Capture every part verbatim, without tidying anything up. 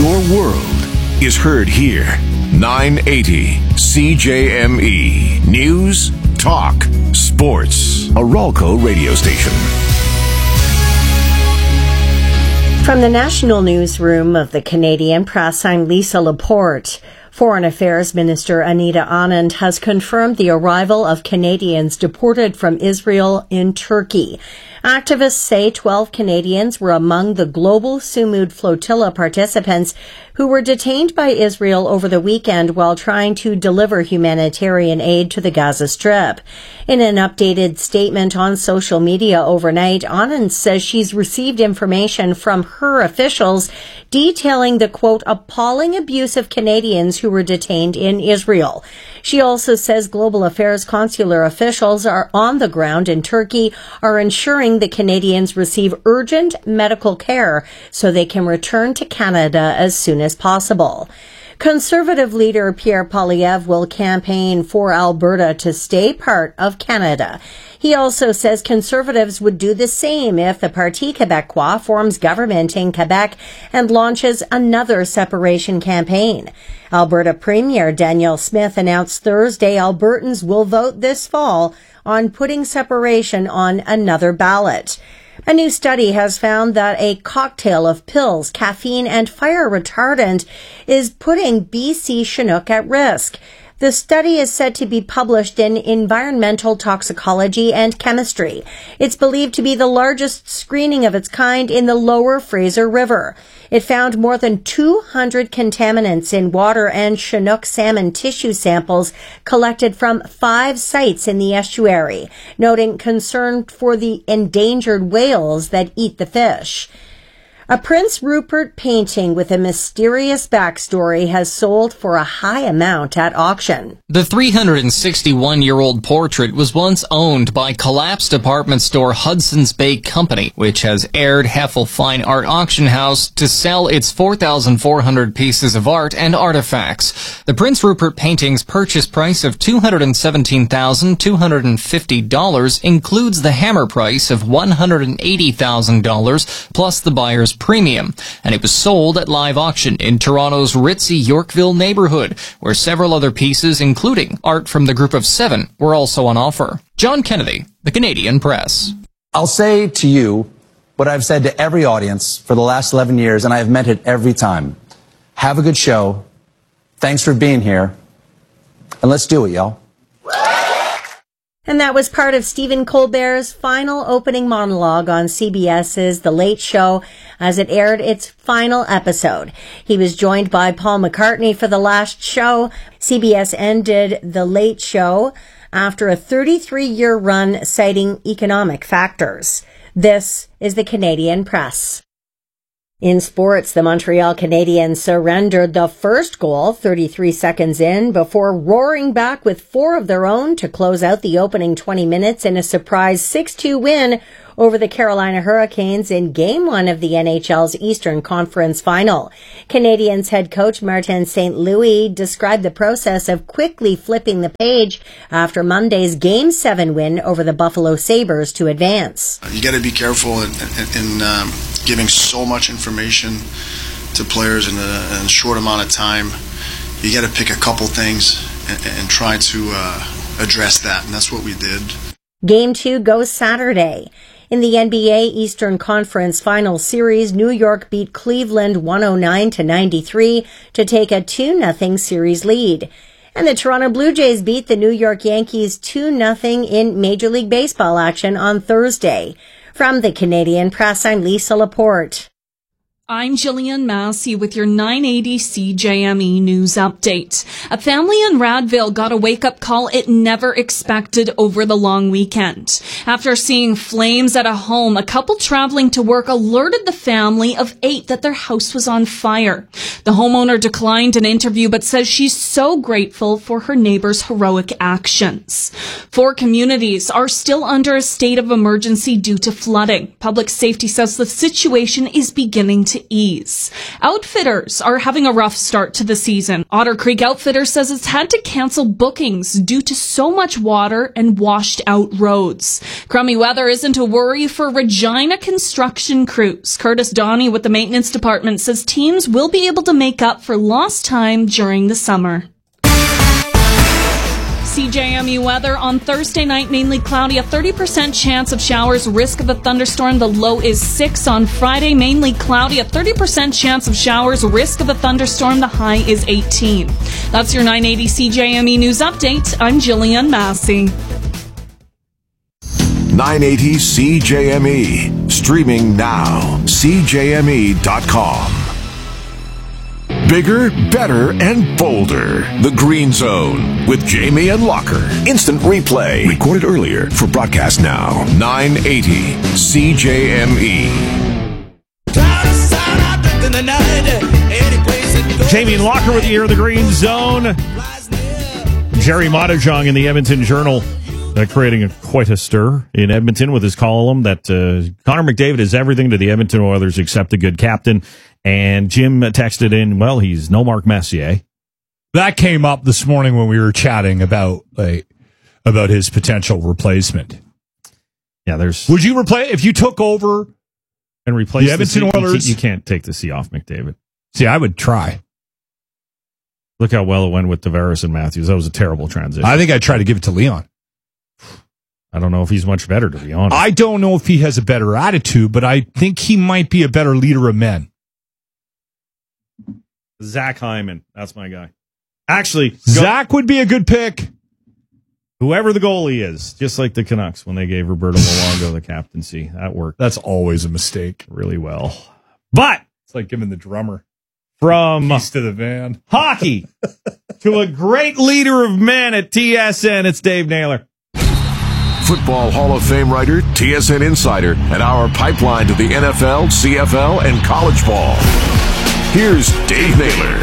Your world is heard here. nine eighty C J M E. News, talk, sports. A Ralco radio station. From the National Newsroom of the Canadian Press, I'm Lisa Laporte. Foreign Affairs Minister Anita Anand has confirmed the arrival of Canadians deported from Israel in Turkey. Activists say twelve Canadians were among the global Sumud flotilla participants who were detained by Israel over the weekend while trying to deliver humanitarian aid to the Gaza Strip. In an updated statement on social media overnight, Anand says she's received information from her officials detailing the, quote, appalling abuse of Canadians who were detained in Israel. She also says global affairs consular officials are on the ground in Turkey, are ensuring the Canadians receive urgent medical care so they can return to Canada as soon as possible. Conservative leader Pierre Poilievre will campaign for Alberta to stay part of Canada. He also says Conservatives would do the same if the Parti Québécois forms government in Quebec and launches another separation campaign. Alberta Premier Danielle Smith announced Thursday Albertans will vote this fall on putting separation on another ballot. A new study has found that a cocktail of pills, caffeine, and fire retardant is putting B C Chinook at risk. The study is said to be published in Environmental Toxicology and Chemistry. It's believed to be the largest screening of its kind in the lower Fraser River. It found more than two hundred contaminants in water and Chinook salmon tissue samples collected from five sites in the estuary, noting concern for the endangered whales that eat the fish. A Prince Rupert painting with a mysterious backstory has sold for a high amount at auction. The three hundred sixty-one-year-old portrait was once owned by collapsed department store Hudson's Bay Company, which has aired Heffel Fine Art Auction House to sell its four thousand four hundred pieces of art and artifacts. The Prince Rupert painting's purchase price of two hundred seventeen thousand two hundred fifty dollars includes the hammer price of one hundred eighty thousand dollars plus the buyer's premium, and it was sold at live auction in Toronto's ritzy Yorkville neighborhood, where several other pieces, including art from the Group of Seven, were also on offer. John Kennedy, The Canadian Press. I'll say to you what I've said to every audience for the last eleven years, and I have meant it every time. Have a good show. Thanks for being here. And let's do it, y'all. And that was part of Stephen Colbert's final opening monologue on CBS's The Late Show as it aired its final episode. He was joined by Paul McCartney for the last show. C B S ended The Late Show after a thirty-three-year run citing economic factors. This is the Canadian Press. In sports, the Montreal Canadiens surrendered the first goal thirty-three seconds in before roaring back with four of their own to close out the opening twenty minutes in a surprise six two win over the Carolina Hurricanes in Game one of the N H L's Eastern Conference Final. Canadiens head coach Martin Saint Louis described the process of quickly flipping the page after Monday's Game seven win over the Buffalo Sabres to advance. You got to be careful in, in, in um, giving so much information to players in a, in a short amount of time. You got to pick a couple things and, and try to uh, address that, and that's what we did. Game two goes Saturday. In the N B A Eastern Conference Final Series, New York beat Cleveland one oh nine to ninety-three to take a two nothing series lead. And the Toronto Blue Jays beat the New York Yankees two nothing in Major League Baseball action on Thursday. From the Canadian Press, I'm Lisa Laporte. I'm Jillian Massey with your nine eighty C J M E News Update. A family in Radville got a wake-up call it never expected over the long weekend. After seeing flames at a home, a couple traveling to work alerted the family of eight that their house was on fire. The homeowner declined an interview but says she's so grateful for her neighbor's heroic actions. Four communities are still under a state of emergency due to flooding. Public safety says the situation is beginning to to ease. Outfitters are having a rough start to the season. Otter Creek Outfitters says it's had to cancel bookings due to so much water and washed out roads. Crummy weather isn't a worry for Regina construction crews. Curtis Donnie with the maintenance department says teams will be able to make up for lost time during the summer. C J M E weather on Thursday night, mainly cloudy, a thirty percent chance of showers, risk of a thunderstorm. The low is six. On Friday, mainly cloudy, a thirty percent chance of showers, risk of a thunderstorm. The high is eighteen. That's your nine eighty C J M E News Update. I'm Jillian Massey. nine eighty C J M E. Streaming now. C J M E dot com. Bigger, better, and bolder. The Green Zone with Jamie and Locker. Instant replay. Recorded earlier for broadcast now. nine eighty C J M E. Jamie and Locker with you here in the Green Zone. Jerry Montajong in the Edmonton Journal uh, creating a, quite a stir in Edmonton with his column that uh, Connor McDavid is everything to the Edmonton Oilers except a good captain. And Jim texted in, well, he's no Mark Messier. That came up this morning when we were chatting about like, about his potential replacement. Yeah, there's. Would you replace if you took over and replace the Edmonton the C, Oilers? You can't take the C off McDavid. See, I would try. Look how well it went with Tavares and Matthews. That was a terrible transition. I think I'd try to give it to Leon. I don't know if he's much better, to be honest. I don't know if he has a better attitude, but I think he might be a better leader of men. Zach Hyman. That's my guy. Actually, Zach go, would be a good pick. Whoever the goalie is, just like the Canucks when they gave Roberto Luongo the captaincy. That worked. That's always a mistake. Really well. But it's like giving the drummer from keys to the van. Hockey to a great leader of men at T S N, it's Dave Naylor. Football Hall of Fame writer, T S N insider, and our pipeline to the N F L, C F L, and college ball. Here's Dave Naylor.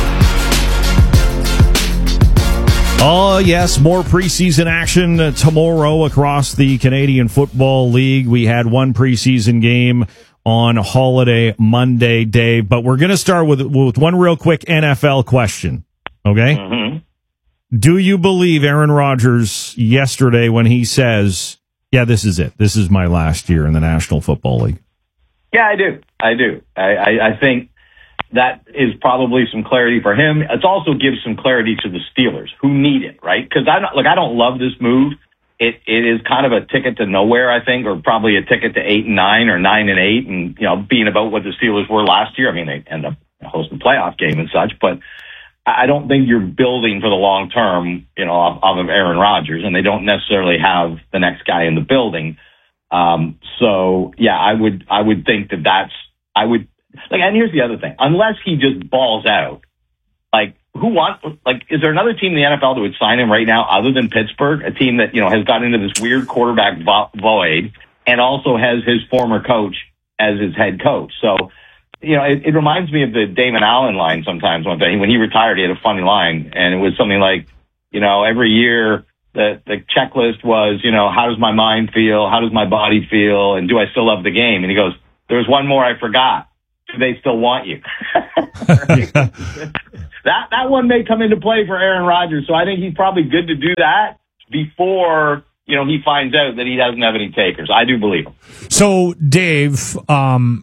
Oh, yes, more preseason action uh, tomorrow across the Canadian Football League. We had one preseason game on holiday Monday, Dave, but we're going to start with, with one real quick N F L question, okay? Mm-hmm. Do you believe Aaron Rodgers yesterday when he says, yeah, this is it. This is my last year in the National Football League? Yeah, I do. I do. I, I, I think that is probably some clarity for him. It also gives some clarity to the Steelers who need it, right? Because I don't, like, I don't love this move. It it is kind of a ticket to nowhere, I think, or probably a ticket to eight and nine or nine and eight, and you know, being about what the Steelers were last year. I mean, they end up hosting a playoff game and such, but I don't think you're building for the long term, you know, of, of Aaron Rodgers, and they don't necessarily have the next guy in the building. Um, so yeah, I would I would think that that's I would. Like, and here's the other thing. Unless he just balls out, like, who wants, like, is there another team in the N F L that would sign him right now other than Pittsburgh? A team that, you know, has gotten into this weird quarterback vo- void and also has his former coach as his head coach. So, you know, it, it reminds me of the Damon Allen line sometimes. When he retired, he had a funny line, and it was something like, you know, every year the, the checklist was, you know, how does my mind feel? How does my body feel? And do I still love the game? And he goes, there's one more I forgot. Do they still want you? that that one may come into play for Aaron Rodgers, so I think he's probably good to do that before, you know, he finds out that he doesn't have any takers. I do believe him. So, Dave, um,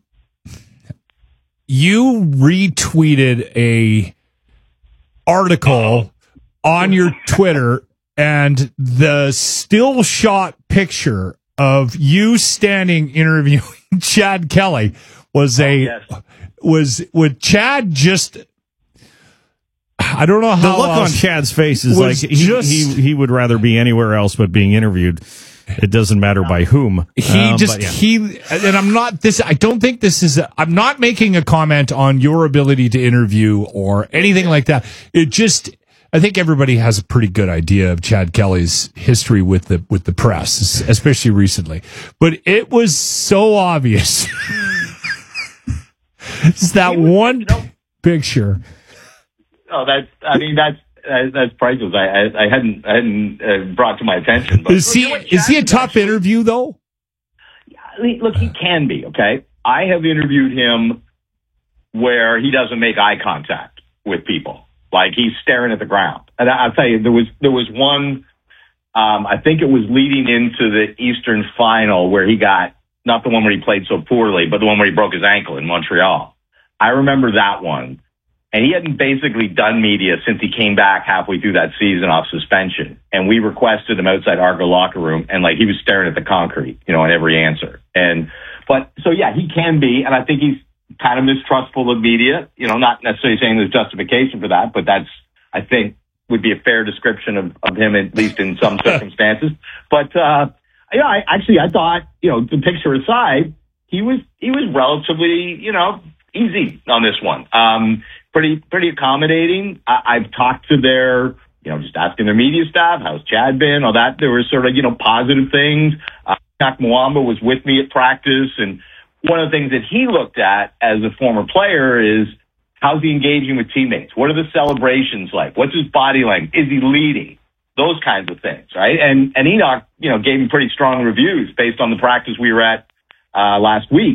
you retweeted a article on your Twitter, and the still shot picture of you standing interviewing Chad Kelly was a oh, yes. was with Chad just I don't know how the look on Chad's face is like he, just, he he would rather be anywhere else but being interviewed. It doesn't matter by whom. He um, just yeah. he and I'm not this I don't think this is a, I'm not making a comment on your ability to interview or anything like that. It just I think everybody has a pretty good idea of Chad Kelly's history with the with the press, especially recently. But it was so obvious. It's that was, one you know, picture. Oh, that's. I mean, that's uh, that's priceless. I, I I hadn't I hadn't uh, brought to my attention. But is he is he a tough actually, interview though? Look, he can be. Okay, I have interviewed him where he doesn't make eye contact with people. Like he's staring at the ground. And I'll tell you, there was, there was one, um, I think it was leading into the Eastern final where he got, not the one where he played so poorly, but the one where he broke his ankle in Montreal. I remember that one. And he hadn't basically done media since he came back halfway through that season off suspension. And we requested him outside Argo locker room, and like he was staring at the concrete, you know, in every answer. And, but, so yeah, he can be, and I think he's kind of mistrustful of media, you know, not necessarily saying there's justification for that, but that's, I think, would be a fair description of, of him, at least in some circumstances. But, uh, yeah, I actually, I thought, you know, the picture aside, he was, he was relatively, you know, easy on this one. Um, pretty, pretty accommodating. I, I've talked to their, you know, just asking their media staff, how's Chad been, all that. There were sort of, you know, positive things. Uh, Nak Mwamba was with me at practice, and one of the things that he looked at as a former player is how's he engaging with teammates? What are the celebrations like? What's his body language? Is he leading? Those kinds of things, right? And and Enoch, you know, gave me pretty strong reviews based on the practice we were at uh, last week.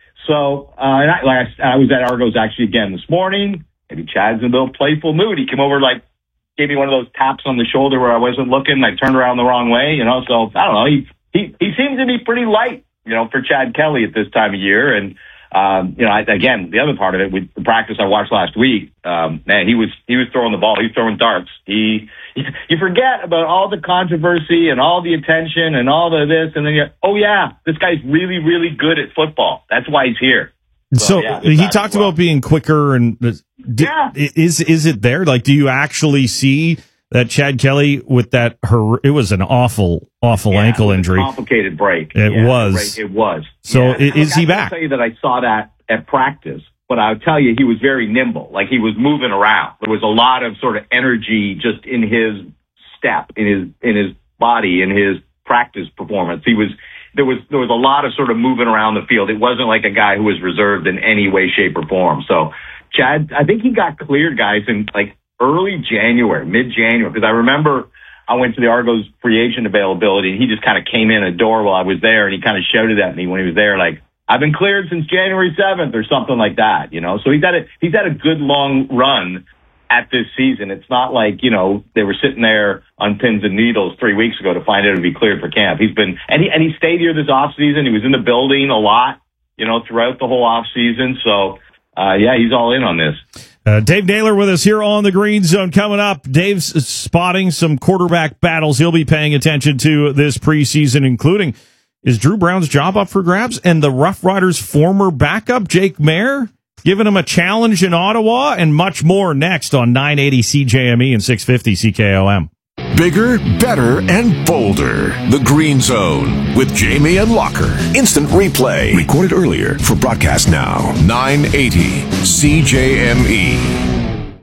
So, uh, and I, like I, I was at Argos actually again this morning. Maybe Chad's in a little playful mood. He came over, like, gave me one of those taps on the shoulder where I wasn't looking. I turned around the wrong way, you know. So I don't know. He he he seems to be pretty light, you know, for Chad Kelly at this time of year. And um, you know, I, again, the other part of it with the practice I watched last week, um, man, he was he was throwing the ball. He was throwing darts. He you forget about all the controversy and all the attention and all the this, and then you, oh yeah, this guy's really really good at football. That's why he's here. So, so yeah, he talked well. about being quicker, and did, yeah. is is it there? Like, do you actually see that Chad Kelly with that? Her, it was an awful, awful yeah, ankle it was injury. A complicated break. It yeah, was. Right, it was. So yeah. is, is I he back? I tell you that I saw that at practice, but I'll tell you he was very nimble. Like he was moving around. There was a lot of sort of energy just in his step, in his in his body, in his practice performance. He was. There was there was a lot of sort of moving around the field. It wasn't like a guy who was reserved in any way, shape, or form. So Chad, I think he got cleared, guys, in like early January, mid-January, because I remember I went to the Argos free agent availability, and he just kind of came in a door while I was there, and he kind of shouted at me when he was there, like, I've been cleared since January seventh or something like that, you know. So he's had a he's had a good long run at this season. It's not like, you know, they were sitting there on pins and needles three weeks ago to find out to be cleared for camp. He's been, and he, and he stayed here this off season. He was in the building a lot, you know, throughout the whole off season. So, uh, yeah, he's all in on this. Uh, Dave Naylor with us here on the Green Zone. Coming up, Dave's spotting some quarterback battles he'll be paying attention to this preseason, including, is Drew Brown's job up for grabs? And the Rough Riders' former backup, Jake Maier, giving him a challenge in Ottawa, and much more next on nine eighty C J M E and six fifty C K O M. Bigger, better, and bolder. The Green Zone with Jamie and Locker. Instant replay. Recorded earlier for broadcast now. nine eighty C J M E.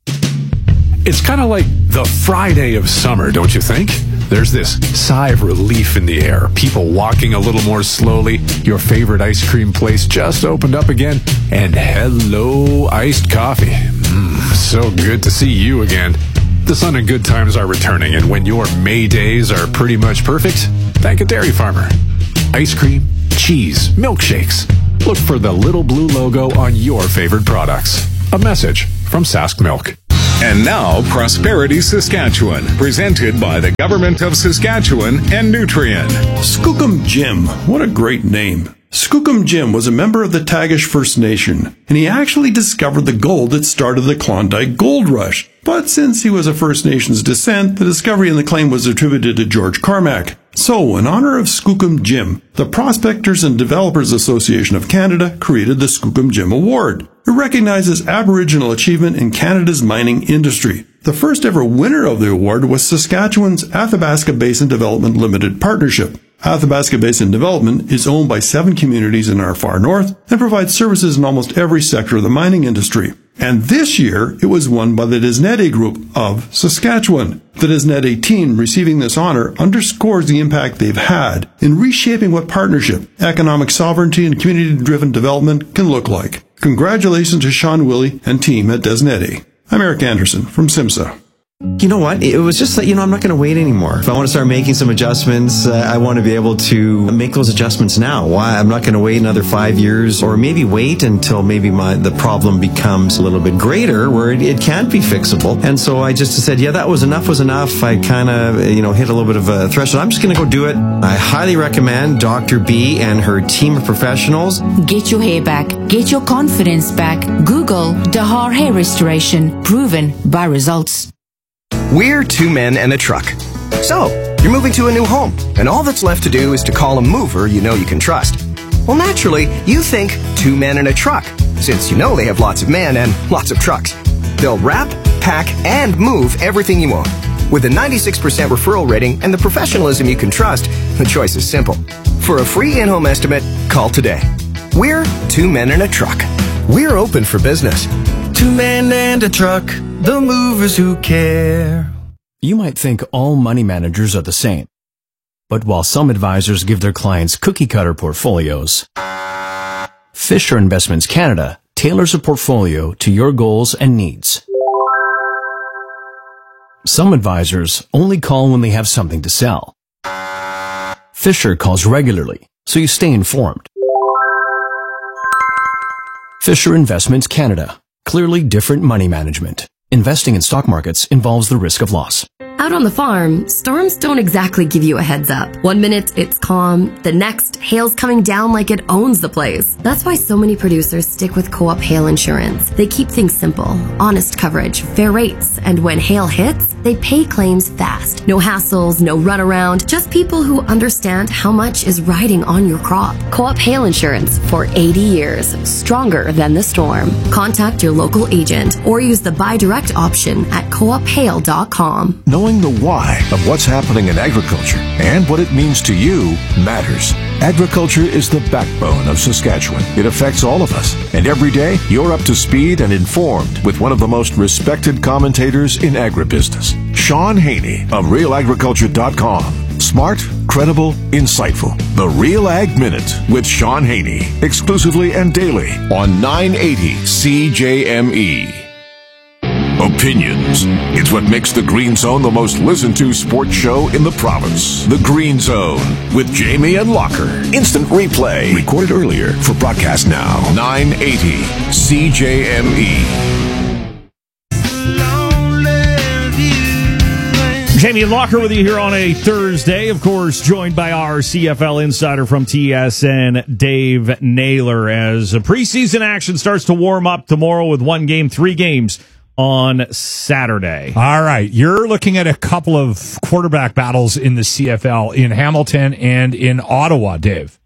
It's kind of like the Friday of summer, don't you think? There's this sigh of relief in the air. People walking a little more slowly. Your favorite ice cream place just opened up again. And hello, iced coffee. Mmm, so good to see you again. The sun and good times are returning, and when your May days are pretty much perfect, thank a dairy farmer. Ice cream, cheese, milkshakes. Look for the little blue logo on your favorite products. A message from Sask Milk. And now, Prosperity Saskatchewan, presented by the Government of Saskatchewan and Nutrien. Skookum Jim, what a great name. Skookum Jim was a member of the Tagish First Nation, and he actually discovered the gold that started the Klondike Gold Rush. But since he was of First Nations descent, the discovery and the claim was attributed to George Carmack. So, in honor of Skookum Jim, the Prospectors and Developers Association of Canada created the Skookum Jim Award. It recognizes Aboriginal achievement in Canada's mining industry. The first ever winner of the award was Saskatchewan's Athabasca Basin Development Limited Partnership. Athabasca Basin Development is owned by seven communities in our far north and provides services in almost every sector of the mining industry. And this year, it was won by the Desnede Group of Saskatchewan. The Desnede team receiving this honor underscores the impact they've had in reshaping what partnership, economic sovereignty, and community-driven development can look like. Congratulations to Sean Willey and team at Desnede. I'm Eric Anderson from SIMSA. You know what? It was just that, you know, I'm not going to wait anymore. If I want to start making some adjustments, uh, I want to be able to make those adjustments now. Why? I'm not going to wait another five years or maybe wait until maybe my the problem becomes a little bit greater where it, it can't be fixable. And so I just said, yeah, that was enough was enough. I kind of, you know, hit a little bit of a threshold. I'm just going to go do it. I highly recommend Doctor B and her team of professionals. Get your hair back. Get your confidence back. Google Dahar Hair Restoration. Proven by results. We're two men and a truck. So, you're moving to a new home, and all that's left to do is to call a mover you know you can trust. Well, naturally, you think two men and a truck, since you know they have lots of men and lots of trucks. They'll wrap, pack, and move everything you own. With a ninety-six percent referral rating and the professionalism you can trust, the choice is simple. For a free in-home estimate, call today. We're two men and a truck. We're open for business. Two men and a truck, the movers who care. You might think all money managers are the same. But while some advisors give their clients cookie-cutter portfolios, Fisher Investments Canada tailors a portfolio to your goals and needs. Some advisors only call when they have something to sell. Fisher calls regularly, so you stay informed. Fisher Investments Canada. Clearly different money management. Investing in stock markets involves the risk of loss. Out on the farm, storms don't exactly give you a heads up. One minute it's calm, the next, hail's coming down like it owns the place. That's why so many producers stick with Co-op Hail Insurance. They keep things simple, honest coverage, fair rates, and when hail hits, they pay claims fast. No hassles, no runaround, just people who understand how much is riding on your crop. Co-op Hail Insurance for eighty years, stronger than the storm. Contact your local agent or use the buy direct option at co op hail dot com. Knowing the why of what's happening in agriculture and what it means to you matters. Agriculture is the backbone of Saskatchewan. It affects all of us. And every day, you're up to speed and informed with one of the most respected commentators in agribusiness, Sean Haney of real agriculture dot com. Smart, credible, insightful. The Real Ag Minute with Sean Haney. Exclusively and daily on nine eighty C J M E. Opinions. It's what makes the Green Zone the most listened to sports show in the province. The Green Zone with Jamie and Locker. Instant replay. Recorded earlier for broadcast now. nine eighty C J M E. Jamie and Locker with you here on a Thursday, of course, joined by our C F L insider from T S N, Dave Naylor, as preseason action starts to warm up tomorrow with one game, three games on Saturday. All right. You're looking at a couple of quarterback battles in the C F L in Hamilton and in Ottawa, Dave.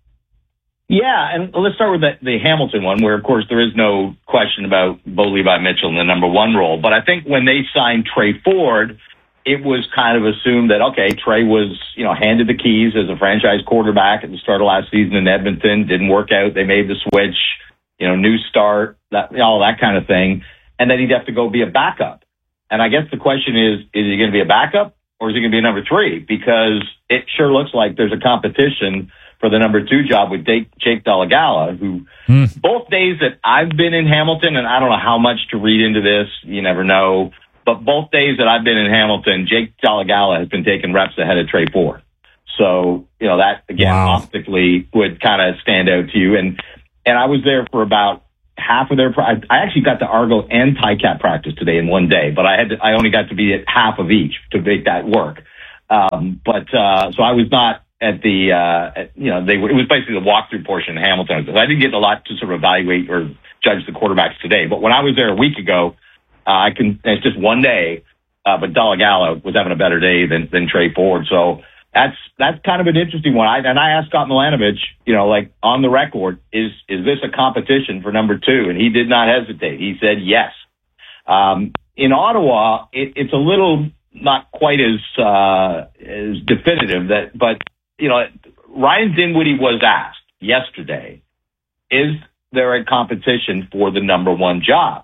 Yeah, and let's start with the, the Hamilton one, where, of course, there is no question about Bo Levi Mitchell in the number one role. But I think when they signed Trey Ford, it was kind of assumed that, okay, Trey was, you know, handed the keys as a franchise quarterback at the start of last season in Edmonton. Didn't work out. They made the switch, you know, new start, that, all that kind of thing. And then he'd have to go be a backup. And I guess the question is, is he going to be a backup or is he going to be a number three? Because it sure looks like there's a competition for the number two job with Jake, Jake Delagala, who mm. both days that I've been in Hamilton, and I don't know how much to read into this, you never know, but both days that I've been in Hamilton, Jake Delagala has been taking reps ahead of Trey Ford. So, you know, that, again, wow. optically would kind of stand out to you. And, and I was there for about half of their, I actually got to Argo and Ticat practice today in one day, but I had to, I only got to be at half of each to make that work. Um, but, uh, so I was not at the, uh, at, you know, they it was basically the walkthrough portion in Hamilton. I didn't get a lot to sort of evaluate or judge the quarterbacks today, but when I was there a week ago, uh, I can, it's just one day, uh, but Delagala was having a better day than, than Trey Ford. So, That's that's kind of an interesting one. I, and I asked Scott Milanovich, you know, like on the record, is is this a competition for number two? And he did not hesitate. He said yes. Um, in Ottawa, it, it's a little not quite as uh, as definitive. That, but you know, Ryan Dinwiddie was asked yesterday, is there a competition for the number one job?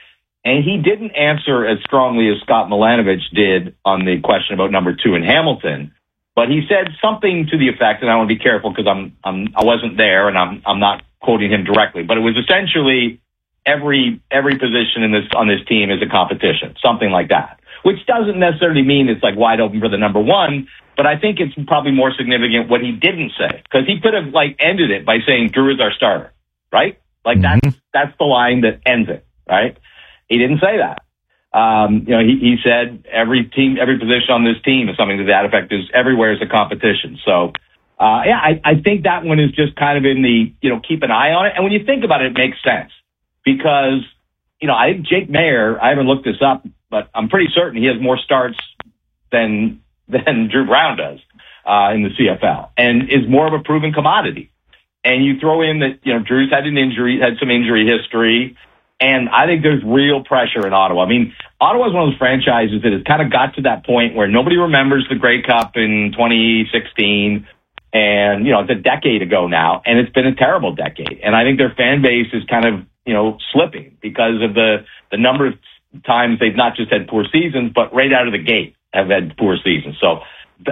And he didn't answer as strongly as Scott Milanovich did on the question about number two in Hamilton. But he said something to the effect, and I want to be careful because I'm, I'm, I wasn't there and I'm, I'm not quoting him directly, but it was essentially, every every position in this on this team is a competition, something like that. Which doesn't necessarily mean it's like wide open for the number one, but I think it's probably more significant what he didn't say, because he could have like ended it by saying Drew is our starter, right? Like mm-hmm. that's that's the line that ends it, right? He didn't say that. Um, you know, he, he said every team, every position on this team is something to that effect. Is everywhere is a competition. So, uh, yeah, I, I think that one is just kind of in the, you know, keep an eye on it. And when you think about it, it makes sense because, you know, I think Jake Mayer, I haven't looked this up, but I'm pretty certain he has more starts than, than Drew Brown does, uh, in the C F L and is more of a proven commodity. And you throw in that, you know, Drew's had an injury, had some injury history. And I think there's real pressure in Ottawa. I mean, Ottawa is one of those franchises that has kind of got to that point where nobody remembers the Grey Cup in twenty sixteen. And, you know, it's a decade ago now, and it's been a terrible decade. And I think their fan base is kind of, you know, slipping because of the, the number of times they've not just had poor seasons, but right out of the gate have had poor seasons. So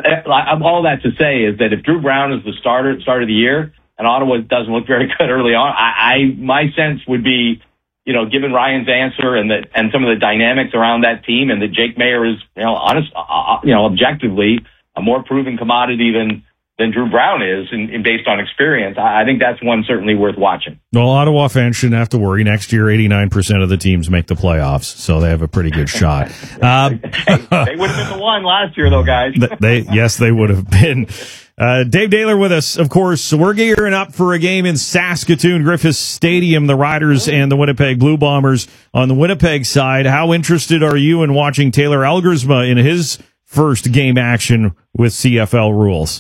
all that to say is that if Drew Brown is the starter at the start of the year and Ottawa doesn't look very good early on, I, I my sense would be, you know, given Ryan's answer and that, and some of the dynamics around that team, and that Jake Mayer is, you know, honest, uh, you know, objectively a more proven commodity than, than Drew Brown is, in, in based on experience. I, I think that's one certainly worth watching. Well, Ottawa fans shouldn't have to worry. Next year, eighty-nine percent of the teams make the playoffs, so they have a pretty good shot. Uh, hey, they would have been the one last year, though, guys. they, yes, they would have been. Uh, Dave Daler with us, of course. We're gearing up for a game in Saskatoon, Griffiths Stadium, the Riders and the Winnipeg Blue Bombers. On the Winnipeg side, how interested are you in watching Taylor Elgersma in his first game action with C F L rules?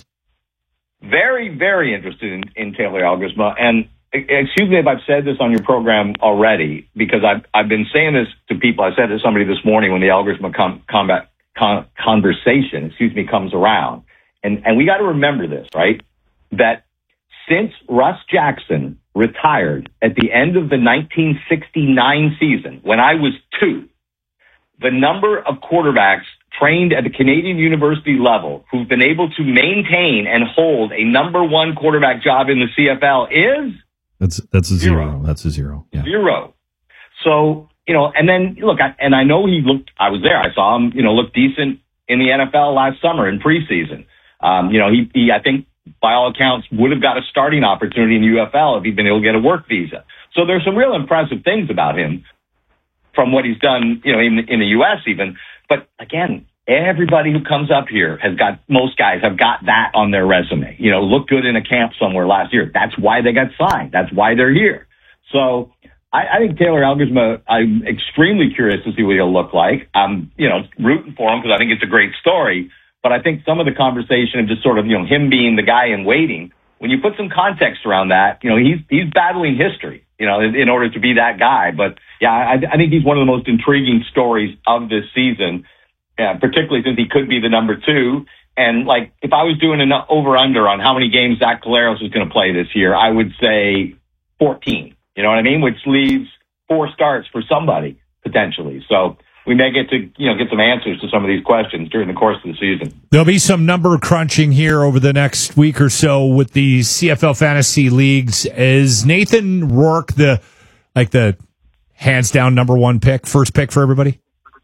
Very, very interested in, in Taylor Elgersma. And excuse me if I've said this on your program already, because I've, I've been saying this to people. I said to somebody this morning when the Elgersma com, combat, con, conversation, excuse me, comes around. And, and we got to remember this, right? That since Russ Jackson retired at the end of the nineteen sixty-nine season, when I was two, the number of quarterbacks trained at the Canadian University level who've been able to maintain and hold a number one quarterback job in the C F L is that's that's a zero. zero. That's a zero. Yeah. Zero. So, you know, and then look, I, and I know he looked. I was there. I saw him, you know, look decent in the N F L last summer in preseason. Um, you know, he, he, I think, by all accounts, would have got a starting opportunity in the U F L if he'd been able to get a work visa. So there's some real impressive things about him from what he's done, you know, in, in the U S even. But again, everybody who comes up here has got, most guys have got that on their resume. You know, look good in a camp somewhere last year. That's why they got signed. That's why they're here. So I, I think Taylor Elgersma, I'm extremely curious to see what he'll look like. I'm, you know, rooting for him because I think it's a great story. But I think some of the conversation of just sort of, you know, him being the guy in waiting, when you put some context around that, you know, he's he's battling history, you know, in, in order to be that guy. But, yeah, I, I think he's one of the most intriguing stories of this season, uh, particularly since he could be the number two. And, like, if I was doing an over-under on how many games Zach Collaros is going to play this year, I would say fourteen, you know what I mean, which leaves four starts for somebody, potentially. So we may get to, you know, get some answers to some of these questions during the course of the season. There'll be some number crunching here over the next week or so with the C F L fantasy leagues. Is Nathan Rourke the, like the hands down number one pick, first pick for everybody?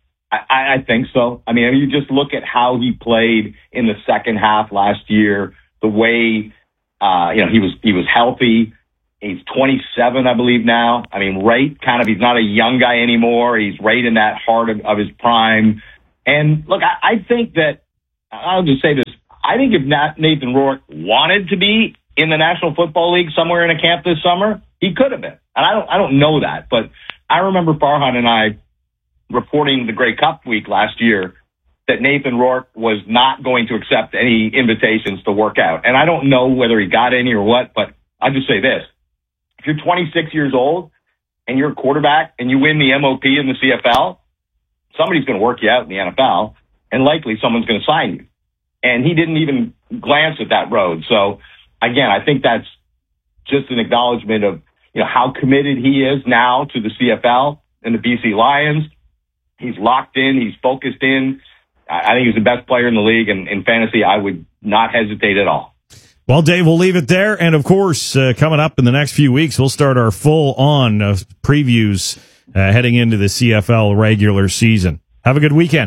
I, I think so. I mean, you just look at how he played in the second half last year, the way, uh, you know, he was, he was healthy. He's twenty-seven, I believe now. I mean, right, kind of, he's not a young guy anymore. He's right in that heart of, of his prime. And look, I, I think that, I'll just say this, I think if not Nathan Rourke wanted to be in the National Football League somewhere in a camp this summer, he could have been. And I don't, I don't know that, but I remember Farhan and I reporting the Grey Cup week last year that Nathan Rourke was not going to accept any invitations to work out. And I don't know whether he got any or what, but I'll just say this. If you're twenty-six years old and you're a quarterback and you win the M O P in the C F L, somebody's going to work you out in the N F L, and likely someone's going to sign you. And he didn't even glance at that road. So, again, I think that's just an acknowledgement of, you know, how committed he is now to the C F L and the B C Lions. He's locked in. He's focused in. I think he's the best player in the league, and in fantasy, I would not hesitate at all. Well, Dave, we'll leave it there. And, of course, uh, coming up in the next few weeks, we'll start our full-on uh, previews uh, heading into the C F L regular season. Have a good weekend.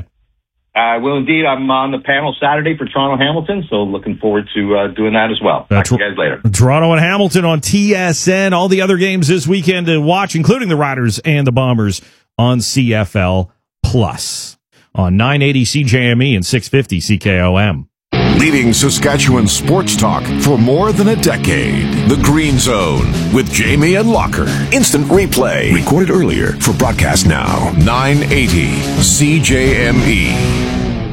I will indeed. I'm on the panel Saturday for Toronto Hamilton, so looking forward to uh, doing that as well. Talk That's to you guys later. Toronto and Hamilton on T S N. All the other games this weekend to watch, including the Riders and the Bombers on C F L Plus on nine eighty C J M E and six fifty C K O M. Leading Saskatchewan sports talk for more than a decade. The Green Zone with Jamie and Locker. Instant replay. Recorded earlier for broadcast now. nine eighty C J M E.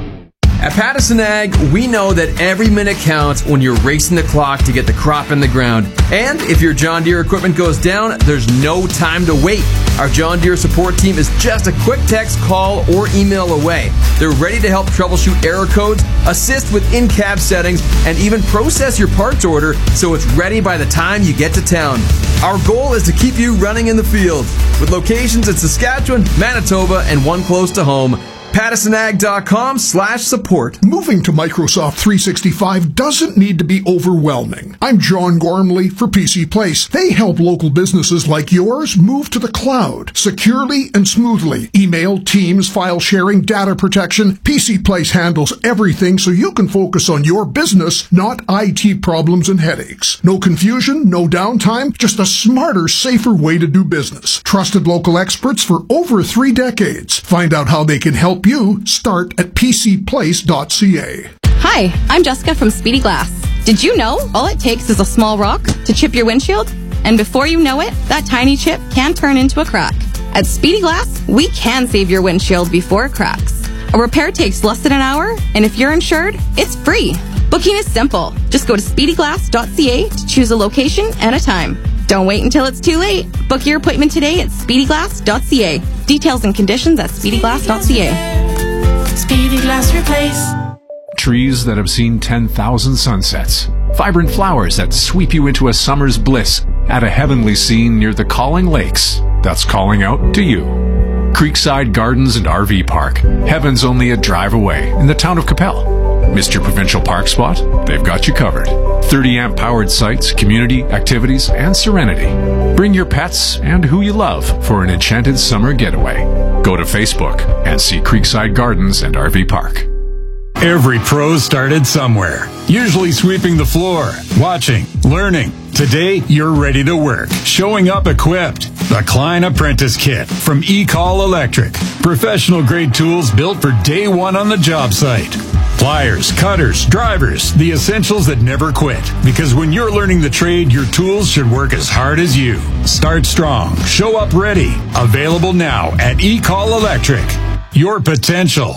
At Pattison Ag, we know that every minute counts when you're racing the clock to get the crop in the ground. And if your John Deere equipment goes down, there's no time to wait. Our John Deere support team is just a quick text, call, or email away. They're ready to help troubleshoot error codes, assist with in-cab settings, and even process your parts order so it's ready by the time you get to town. Our goal is to keep you running in the field. With locations in Saskatchewan, Manitoba, and one close to home, pattisonag.com slash support. Moving to Microsoft three sixty-five doesn't need to be overwhelming. I'm John Gormley for P C Place. They help local businesses like yours move to the cloud securely and smoothly. Email, Teams, file sharing, data protection. P C Place handles everything so you can focus on your business, not I T problems and headaches. No confusion, no downtime, just a smarter, safer way to do business. Trusted local experts for over three decades. Find out how they can help you. Start at p c place dot c a. Hi, I'm Jessica from Speedy Glass. Did you know all it takes is a small rock to chip your windshield? And before you know it, that tiny chip can turn into a crack. At Speedy Glass, we can save your windshield before it cracks. A repair takes less than an hour, and if you're insured, it's free. Booking is simple. Just go to speedy glass dot c a to choose a location and a time. Don't wait until it's too late. Book your appointment today at speedy glass dot c a. Details and conditions at speedy glass dot c a. Speedy Glass Replace. Trees that have seen ten thousand sunsets. Vibrant flowers that sweep you into a summer's bliss at a heavenly scene near the Calling Lakes. That's calling out to you. Creekside Gardens and R V Park. Heaven's only a drive away in the town of Capel. Mister Provincial Park Spot? They've got you covered. thirty amp powered sites, community, activities, and serenity. Bring your pets and who you love for an enchanted summer getaway. Go to Facebook and see Creekside Gardens and R V Park. Every pro started somewhere, usually sweeping the floor, watching, learning. Today, you're ready to work, showing up equipped. The Klein Apprentice Kit from eCall Electric. Professional grade tools built for day one on the job site. Pliers, cutters, drivers, the essentials that never quit. Because when you're learning the trade, your tools should work as hard as you. Start strong, show up ready. Available now at eCall Electric. Your potential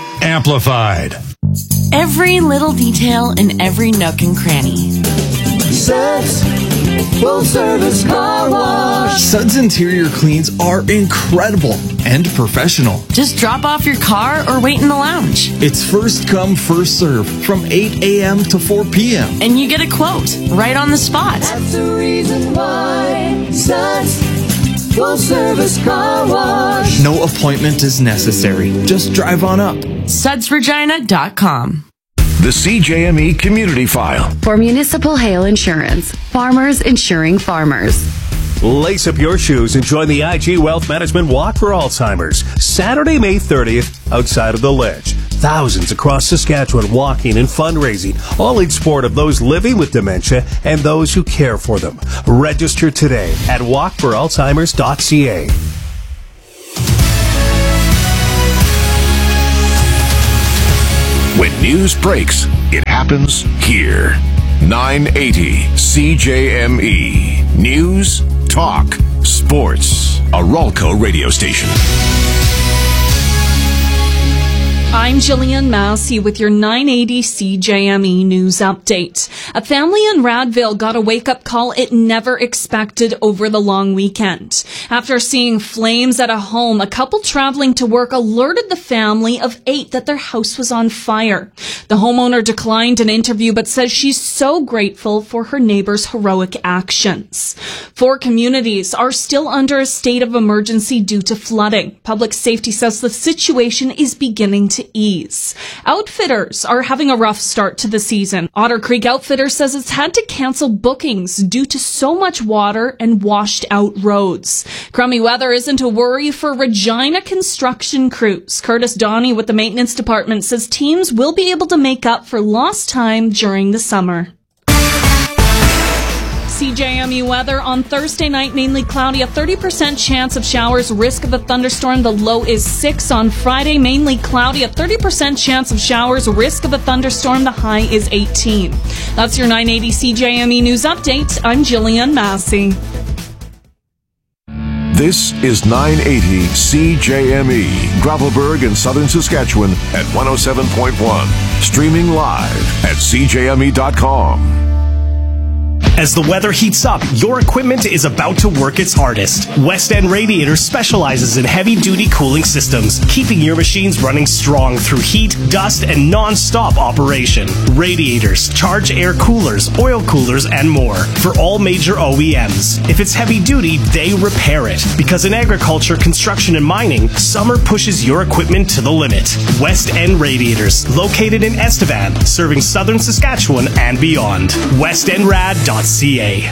amplified. Every little detail in every nook and cranny. Suds Full Service Car Wash. Suds interior cleans are incredible and professional. Just drop off your car or wait in the lounge. It's first come, first serve from eight a.m. to four p.m. And you get a quote right on the spot. That's the reason why Suds Full Service Car Wash. No appointment is necessary. Just drive on up. suds regina dot com. The C J M E Community File. For municipal hail insurance, farmers insuring farmers. Lace up your shoes and join the I G Wealth Management Walk for Alzheimer's, Saturday, May thirtieth, outside of the Ledge. Thousands across Saskatchewan walking and fundraising, all in support of those living with dementia and those who care for them. Register today at walk for alzheimers dot c a. When news breaks, it happens here. nine eighty C J M E. News, talk, sports. A Ralco radio station. I'm Jillian Massey with your nine eighty C J M E News Update. A family in Radville got a wake-up call it never expected over the long weekend. After seeing flames at a home, a couple traveling to work alerted the family of eight that their house was on fire. The homeowner declined an interview but says she's so grateful for her neighbor's heroic actions. Four communities are still under a state of emergency due to flooding. Public safety says the situation is beginning to ease. Outfitters are having a rough start to the season. Otter Creek Outfitters operator says it's had to cancel bookings due to so much water and washed out roads. Crummy weather isn't a worry for Regina construction crews. Curtis Donnie with the maintenance department says teams will be able to make up for lost time during the summer. C J M E weather on Thursday night, mainly cloudy, a thirty percent chance of showers, risk of a thunderstorm. The low is six. On Friday, mainly cloudy, a thirty percent chance of showers, risk of a thunderstorm. The high is eighteen. That's your nine eighty C J M E News Update. I'm Jillian Massey. This is nine eighty C J M E, Gravelburg in southern Saskatchewan at one oh seven point one. Streaming live at c j m e dot com. As the weather heats up, your equipment is about to work its hardest. West End Radiators specializes in heavy-duty cooling systems, keeping your machines running strong through heat, dust, and non-stop operation. Radiators, charge air coolers, oil coolers, and more for all major O E Ms. If it's heavy-duty, they repair it. Because in agriculture, construction, and mining, summer pushes your equipment to the limit. West End Radiators, located in Estevan, serving southern Saskatchewan and beyond. west end rad dot c a.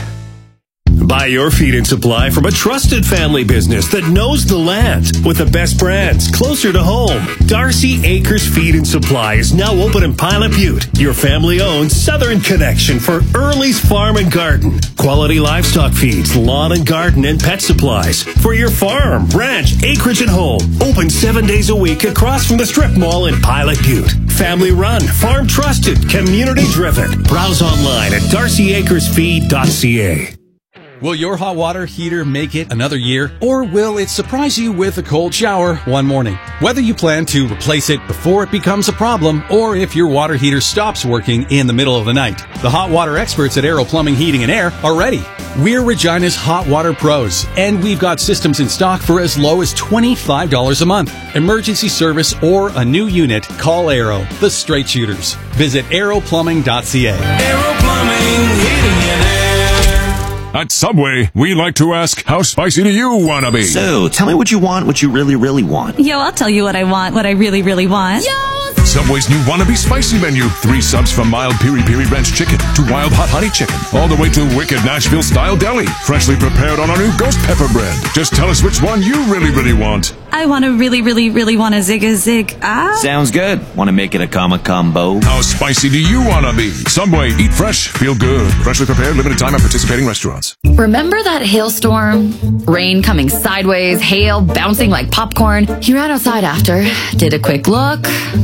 Buy your feed and supply from a trusted family business that knows the land with the best brands closer to home. Darcy Acres Feed and Supply is now open in Pilot Butte, your family-owned southern connection for Early's Farm and Garden. Quality livestock feeds, lawn and garden, and pet supplies for your farm, ranch, acreage, and home. Open seven days a week across from the Strip Mall in Pilot Butte. Family run, farm trusted, community driven. Browse online at darcy acres feed dot c a. Will your hot water heater make it another year? Or will it surprise you with a cold shower one morning? Whether you plan to replace it before it becomes a problem, or if your water heater stops working in the middle of the night, the hot water experts at Aero Plumbing, Heating and Air are ready. We're Regina's Hot Water Pros, and we've got systems in stock for as low as twenty-five dollars a month. Emergency service or a new unit, call Aero, the straight shooters. Visit aero plumbing dot c a. Aero Plumbing, Heating and Air. At Subway, we like to ask, how spicy do you want to be? So, tell me what you want, what you really, really want. Yo, I'll tell you what I want, what I really, really want. Yo! Subway's new Wannabe Spicy menu. Three subs from mild piri piri ranch chicken to wild hot honey chicken, all the way to wicked Nashville style deli, freshly prepared on our new ghost pepper bread. Just tell us which one you really, really want. I want to really, really, really want a zig a zig. Ah. Sounds good. Want to make it a comma combo? How spicy do you want to be? Subway, eat fresh, feel good. Freshly prepared, limited time at participating restaurants. Remember that hailstorm? Rain coming sideways, hail bouncing like popcorn. You ran outside after, did a quick look.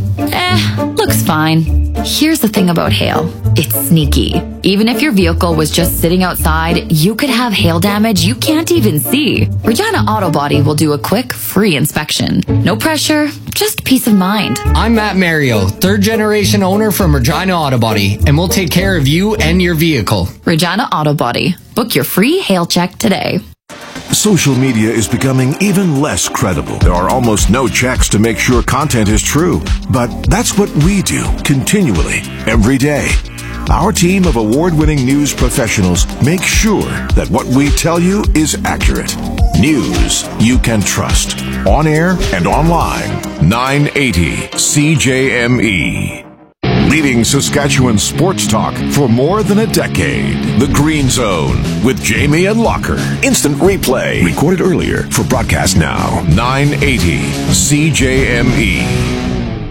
Eh, looks fine. Here's the thing about hail. It's sneaky. Even if your vehicle was just sitting outside, you could have hail damage you can't even see. Regina Auto Body will do a quick, free inspection. No pressure, just peace of mind. I'm Matt Mario, third generation owner from Regina Auto Body, and we'll take care of you and your vehicle. Regina Auto Body. Book your free hail check today. Social media is becoming even less credible. There are almost no checks to make sure content is true. But that's what we do continually, every day. Our team of award-winning news professionals make sure that what we tell you is accurate. News you can trust. On air and online. nine eighty C J M E. Leading Saskatchewan sports talk for more than a decade. The Green Zone with Jamie and Locker. Instant replay. Recorded earlier for broadcast now. nine eighty C J M E.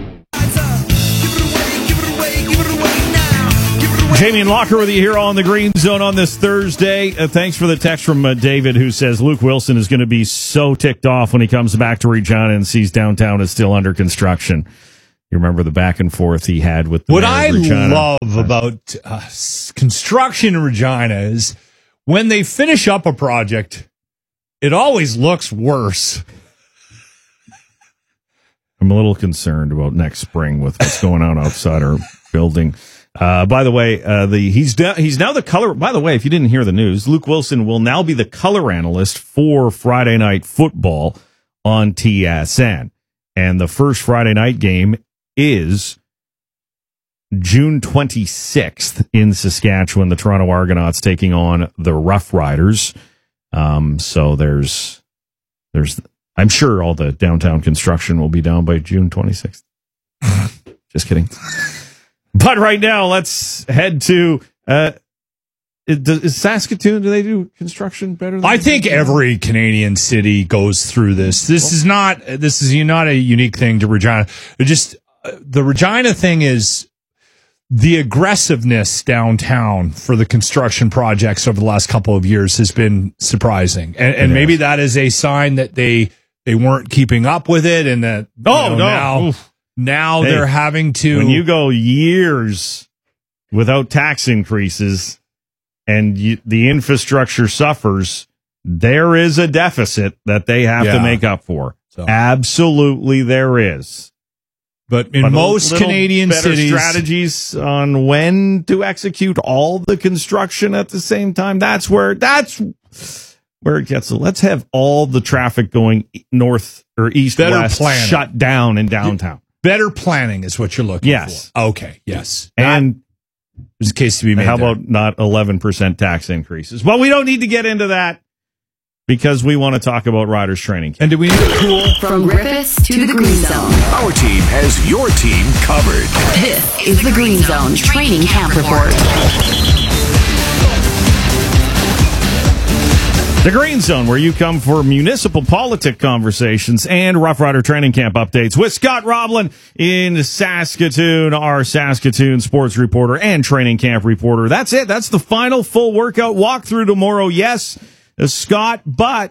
Jamie and Locker with you here on the Green Zone on this Thursday. Uh, thanks for the text from uh, David, who says Luke Wilson is going to be so ticked off when he comes back to Regina and sees downtown is still under construction. You remember the back and forth he had with the What mayor I of Regina. love about uh, construction in Regina is when they finish up a project, it always looks worse. I'm a little concerned about next spring with what's going on outside our building. Uh, by the way, uh, the he's da- he's now the color. By the way, if you didn't hear the news, Luke Wilson will now be the color analyst for Friday Night Football on T S N, and the first Friday night game is June twenty-sixth in Saskatchewan. The Toronto Argonauts taking on the Rough Riders. Um, so there's there's I'm sure all the downtown construction will be down by June twenty-sixth. Just kidding. But right now, let's head to Uh, is, is Saskatoon, do they do construction better than I think every Canadian city goes through this. This is not, this is not a unique thing to Regina. It just, uh, the Regina thing is the aggressiveness downtown for the construction projects over the last couple of years has been surprising. And, and maybe that is a sign that they, they weren't keeping up with it and that, oh, you know, no. now, Oof. now Hey, they're having to. When you go years without tax increases and you, the infrastructure suffers, there is a deficit that they have Yeah. to make up for. So. Absolutely, there is. But in But a most little Canadian better cities, strategies on when to execute all the construction at the same time. That's where that's where it gets. Let's have all the traffic going north or east Better west planning. shut down in downtown. better planning is what you're looking Yes. for. Okay. Yes. And there's a case to be made. how there. about not eleven percent tax increases? Well, we don't need to get into that because we want to talk about Riders training camp. And do we need a cool From Griffiths to the Green Zone. Our team has your team covered. This is the Green Zone Training Camp Report. The Green Zone, where you come for municipal politic conversations and Rough Rider training camp updates with Scott Roblin in Saskatoon, our Saskatoon sports reporter and training camp reporter. That's it. That's the final full workout walkthrough tomorrow. Yes, uh, Scott, but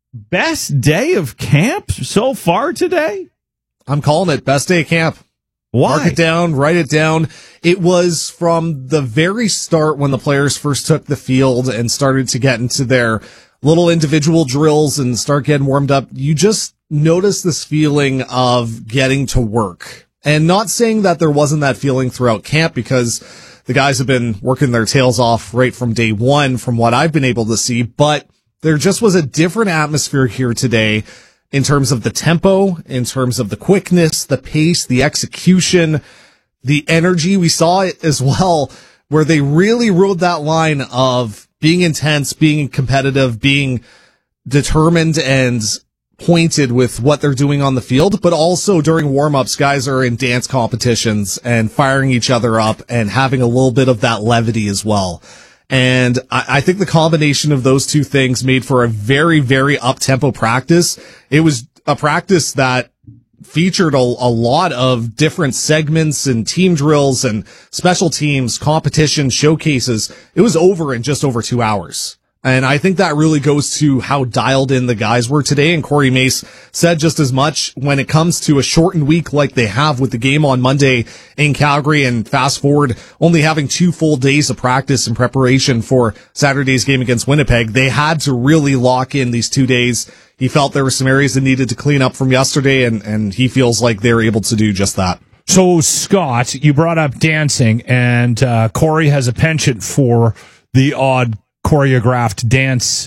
best day of camp so far today? I'm calling it best day of camp. Why? Mark it down, write it down. It was from the very start when the players first took the field and started to get into their little individual drills and start getting warmed up. You just notice this feeling of getting to work. And not saying that there wasn't that feeling throughout camp, because the guys have been working their tails off right from day one from what I've been able to see, but there just was a different atmosphere here today in terms of the tempo, in terms of the quickness, the pace, the execution, the energy. We saw it as well, where they really rode that line of being intense, being competitive, being determined and pointed with what they're doing on the field, but also during warm-ups, guys are in dance competitions and firing each other up and having a little bit of that levity as well. And I, I think the combination of those two things made for a very, very up-tempo practice. It was a practice that featured a, a lot of different segments and team drills and special teams, competition, showcases. It was over in just over two hours. And I think that really goes to how dialed in the guys were today. And Corey Mace said just as much when it comes to a shortened week like they have with the game on Monday in Calgary, and fast forward only having two full days of practice in preparation for Saturday's game against Winnipeg. They had to really lock in these two days. He felt there were some areas that needed to clean up from yesterday, and, and he feels like they were able to do just that. So, Scott, you brought up dancing, and uh, Corey has a penchant for the odd choreographed dance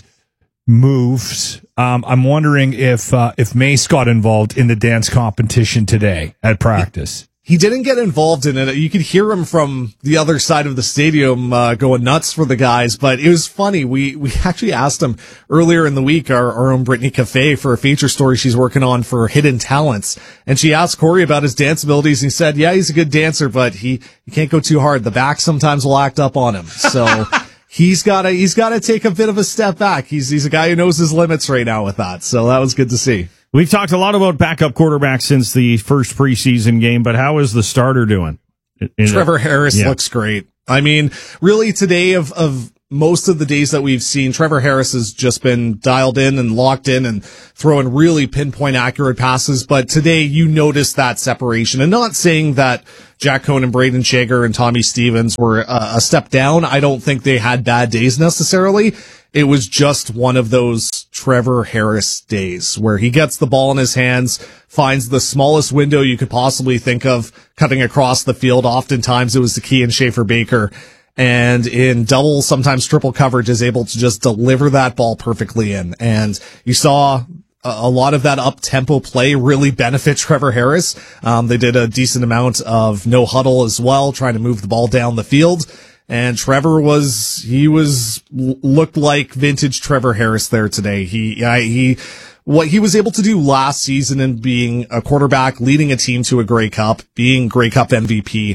moves. Um, I'm wondering if uh, if Mace got involved in the dance competition today at practice. He didn't get involved in it. You could hear him from the other side of the stadium uh, going nuts for the guys, but it was funny. We we actually asked him earlier in the week, our, our own Brittany Cafe, for a feature story she's working on for Hidden Talents, and she asked Corey about his dance abilities, and he said, yeah, he's a good dancer, but he, he can't go too hard. The back sometimes will act up on him. So he's got to he's got to take a bit of a step back. He's he's a guy who knows his limits right now with that. So that was good to see. We've talked a lot about backup quarterbacks since the first preseason game, but how is the starter doing? In Trevor a, Harris yeah. looks great. I mean, really today of, of most of the days that we've seen, Trevor Harris has just been dialed in and locked in and throwing really pinpoint accurate passes. But today you notice that separation, and not saying that Jack Cohn and Braden Shager and Tommy Stevens were uh, a step down. I don't think they had bad days necessarily. It was just one of those Trevor Harris days where he gets the ball in his hands, finds the smallest window you could possibly think of cutting across the field. Oftentimes it was the key in Schaefer Baker, and in double, sometimes triple coverage is able to just deliver that ball perfectly in. And you saw a lot of that up-tempo play really benefit Trevor Harris. Um, they did a decent amount of no huddle as well, trying to move the ball down the field. And Trevor was, he was, looked like vintage Trevor Harris there today. He, I, he, what he was able to do last season in being a quarterback, leading a team to a Grey Cup, being Grey Cup M V P.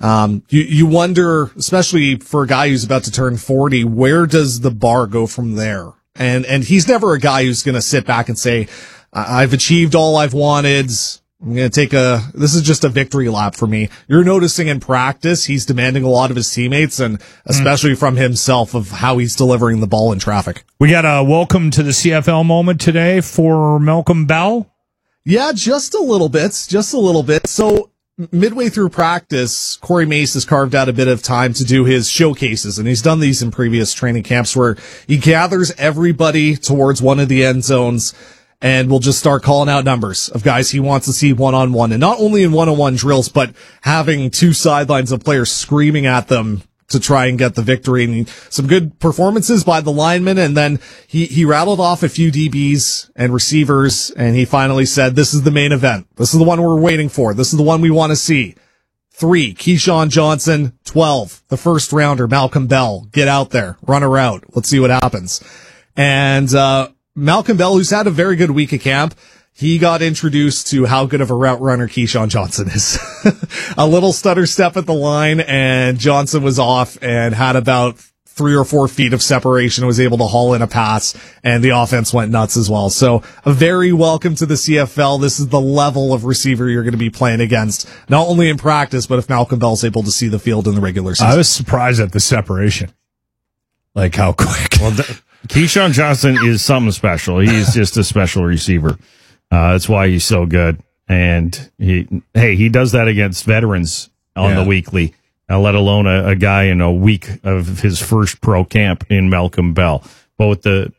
Um, you, you wonder, especially for a guy who's about to turn forty, where does the bar go from there? And, and he's never a guy who's going to sit back and say, I've achieved all I've wanted. I'm going to take a, this is just a victory lap for me. You're noticing in practice, he's demanding a lot of his teammates and especially mm. from himself of how he's delivering the ball in traffic. We got a welcome to the C F L moment today for Malcolm Bell. Yeah, just a little bit, just a little bit. So midway through practice, Corey Mace has carved out a bit of time to do his showcases, and he's done these in previous training camps where he gathers everybody towards one of the end zones and we'll just start calling out numbers of guys he wants to see one-on-one, and not only in one-on-one drills, but having two sidelines of players screaming at them to try and get the victory. And some good performances by the linemen, and then he, he rattled off a few D Bs and receivers, and he finally said, this is the main event. This is the one we're waiting for. This is the one we want to see. Three, Keyshawn Johnson. Twelve, the first rounder, Malcolm Bell. Get out there. Run a route. Let's see what happens. And, uh, Malcolm Bell, who's had a very good week of camp, he got introduced to how good of a route runner Keyshawn Johnson is. A little stutter step at the line, and Johnson was off and had about three or four feet of separation, was able to haul in a pass, and the offense went nuts as well. So a very welcome to the C F L. This is the level of receiver you're going to be playing against, not only in practice, but if Malcolm Bell's able to see the field in the regular season. I was surprised at the separation. Like how quick. Well, the, Keyshawn Johnson is something special. He's just a special receiver. Uh, that's why he's so good. And he, hey, he does that against veterans on yeah. the weekly, uh, let alone a, a guy in a week of his first pro camp in Malcolm Bell. But with the,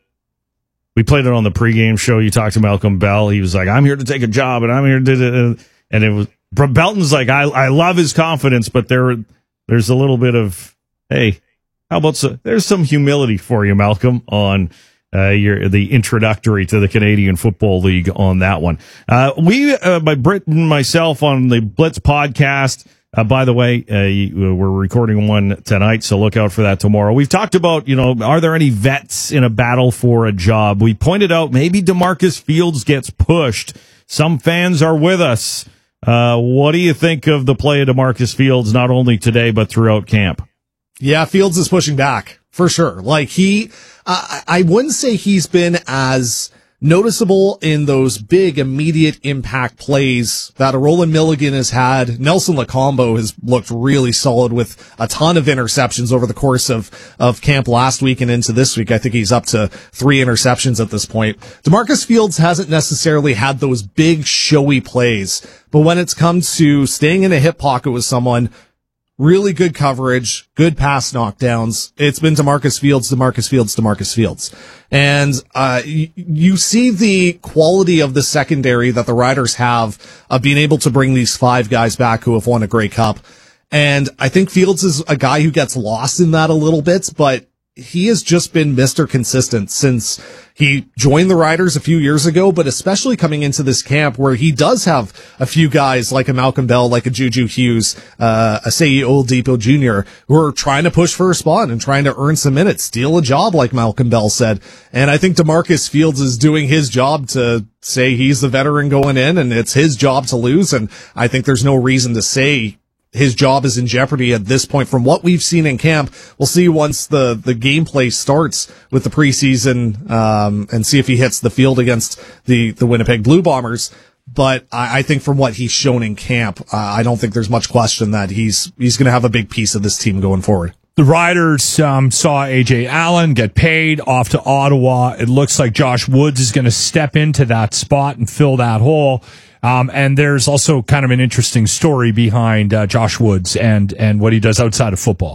we played it on the pregame show. You talked to Malcolm Bell. He was like, I'm here to take a job and I'm here to, and it was, Belton's like, I, I love his confidence, but there, there's a little bit of, hey, how about so, there's some humility for you, Malcolm, on uh, your the introductory to the Canadian Football League on that one. Uh, we, uh, by Britt and myself on the Blitz podcast, uh, by the way, uh, you, we're recording one tonight, so look out for that tomorrow. We've talked about, you know, are there any vets in a battle for a job? We pointed out maybe DeMarcus Fields gets pushed. Some fans are with us. Uh, what do you think of the play of DeMarcus Fields, not only today, but throughout camp? Yeah, Fields is pushing back for sure. Like he, uh, I wouldn't say he's been as noticeable in those big immediate impact plays that a Roland Milligan has had. Nelson Lacombo has looked really solid with a ton of interceptions over the course of, of camp last week and into this week. I think he's up to three interceptions at this point. DeMarcus Fields hasn't necessarily had those big showy plays, but when it's come to staying in a hip pocket with someone, really good coverage, good pass knockdowns, it's been DeMarcus Fields, DeMarcus Fields, DeMarcus Fields. And uh you, you see the quality of the secondary that the Riders have of being able to bring these five guys back who have won a Grey Cup. And I think Fields is a guy who gets lost in that a little bit, but he has just been Mister Consistent since he joined the Riders a few years ago, but especially coming into this camp where he does have a few guys like a Malcolm Bell, like a Juju Hughes, uh, a Seyi Oladipo Junior, who are trying to push for a spot and trying to earn some minutes, steal a job, like Malcolm Bell said. And I think DeMarcus Fields is doing his job to say he's the veteran going in and it's his job to lose. And I think there's no reason to say his job is in jeopardy at this point from what we've seen in camp. We'll see once the, the gameplay starts with the preseason, um, and see if he hits the field against the, the Winnipeg Blue Bombers. But I, I think from what he's shown in camp, uh, I don't think there's much question that he's, he's going to have a big piece of this team going forward. The Riders um, saw A J Allen get paid off to Ottawa. It looks like Josh Woods is going to step into that spot and fill that hole. Um, and there's also kind of an interesting story behind uh, Josh Woods and, and what he does outside of football.